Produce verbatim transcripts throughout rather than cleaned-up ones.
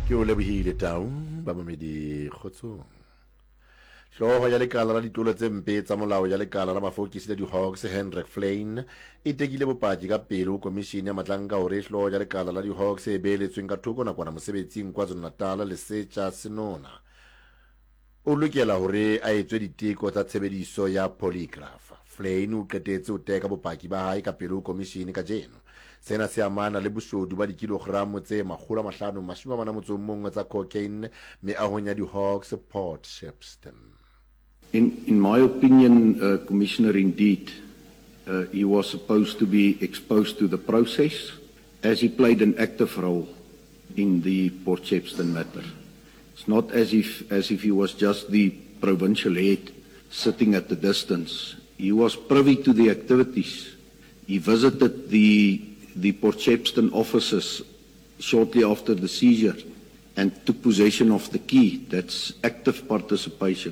ke o lebohile tau bamamedi kgotsong. Hloho ya lekala la ditulo tse mpe tsa molao ya lekala la mafokisi le di-Hawks Hendrik Flynn e tekile bopaki ka pele ho komishini ya matlanka hore hloho ya lekala la di-Hawks e beeletsweng ka thoko nakwana mosebetsing KwaZulu-Natal Lesetja Senona o lokela hore a etswe diteko tsa tshebediso ya polygraph. Flynn o qetetse ho teka bopaki ba hae ka pele ho komishini ka jeno. Sena se amana le boshodu ba dikilogramo tse makgolo a mahlano mashome a mane motso mong tsa cocaine meahong ya di-Hawks Port Shepstone. In, in my opinion, uh, Commissioner, indeed, uh, he was supposed to be exposed to the process as he played an active role in the Port Shepstone matter. It's not as if, as if he was just the provincial head sitting at the distance. He was privy to the activities. He visited the, the Port Shepstone offices shortly after the seizure and took possession of the key. That's active participation.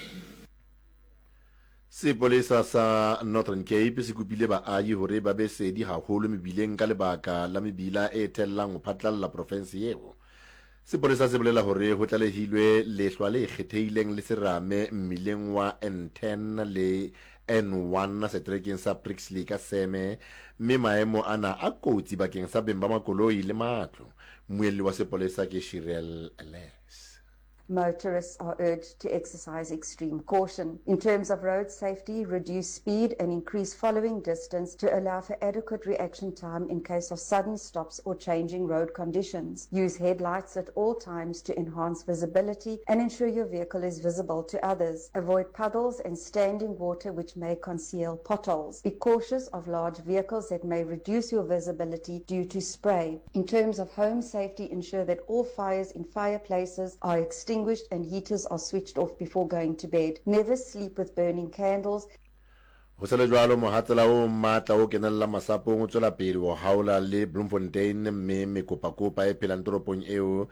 Sepolesa sa Northern Cape se kopile baahi hore ba be sedi haholo mebileng ka lebaka la mebila e tellang ho phatlalla province eo. Sepolesa se bolela hore ho tlalehilwe lehlwa le kgethehileng le serame mmileng wa N ten le N one setrekeng sa Prixley ka Seme mme maemo ana a kotsi bakeng sa beng ba makoloi le matlo. Moelli wa sepolesa ke Shirel Alex. Motorists are urged to exercise extreme caution. In terms of road safety, reduce speed and increase following distance to allow for adequate reaction time in case of sudden stops or changing road conditions. Use headlights at all times to enhance visibility and ensure your vehicle is visible to others. Avoid puddles and standing water which may conceal potholes. Be cautious of large vehicles that may reduce your visibility due to spray. In terms of home safety, ensure that all fires in fireplaces are extinguished and heaters are switched off before going to bed. Never sleep with burning candles. Ho sele jwalo mohatsela o matla o kenella masapong o tswela pele ho haola le Bloemfontein mme mekopakopa e phelang toropong eo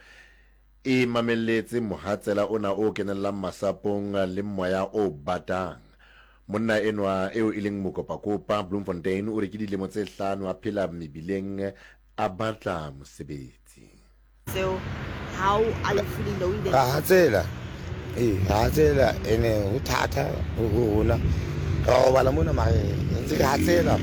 e mamelletse mohatsela ona o kenella masapong le moya o batang. Monna enwa eo e leng mokopakopa Bloemfontein o re ke dilemo tse hlano a phela mebileng a batla mosebetsi. So how are you feeling knowing that? Hatsela eh hatsela ene uthata una go bala mona mare ntse ke hatsela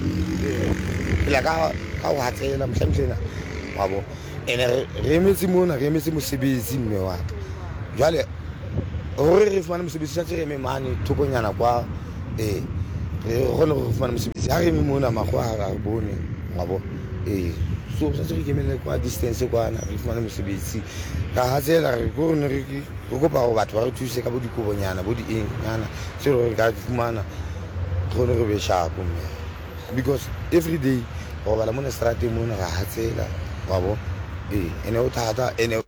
ila ka ka o hatsela mhlamhlena wabo ene re metsi mona re metsi mosebetsi mme wa jwale hore re fumana mosebetsi sa tsere me mane thokonyana kwa eh re gone go fumana mosebetsi ha re me mona magwa ga bone wabo eh so sa tsere ke mele kwa distance kwa na re fumana mosebetsi ka hatsela re go ne re go kopa go batho ba re thuse ka bo dikobonyana bo di eng nyana se re ka fumana gone re be sharp because every day go bala mona strategy mona ga hatsela wabo eh ene o thata ene.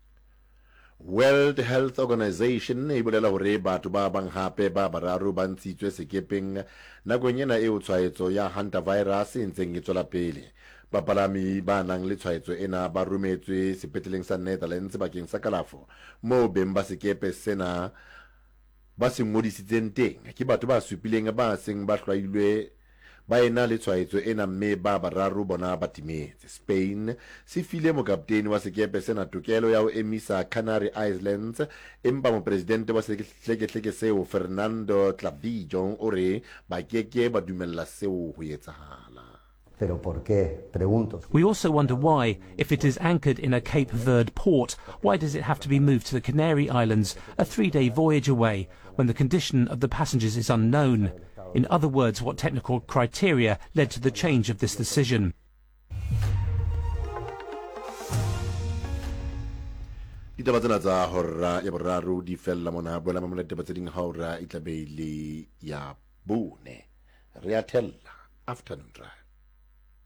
World Health Organization e bolela hore batho ba bang hape ba bararo ba ntshitswe sekepeng nakong ena eo tshwaetso ya hantavirus e ntseng e tswela pele. Bapalami ba nang le tshwaetso ena ba rometswe sepetleleng sa Netherlands bakeng sa kalafo moo beng ba sekepe sena ba se ngodisitseng teng ke batho ba supileng ba seng ba hlwailwe ba ena le tshwaetso ena mme ba bararo bona ba timetse. Spain se file mokapteni wa sekepe sena tokelo ya ho emisa Canary Islands empa mopresidente wa sekleketleke seo Fernando Clavijo o re ba keke ba dumella seo ho etsahala. Pero por qué? Pregunto. We also wonder why, if it is anchored in a Cape Verde port, why does it have to be moved to the Canary Islands, a three-day voyage away, when the condition of the passengers is unknown? In other words, what technical criteria led to the change of this decision? Ditaba tsena tsa hora ya boraro di fella mona boela mamela ditaba tse ding hora e tla be le ya bone. Re a tella afternoon drive.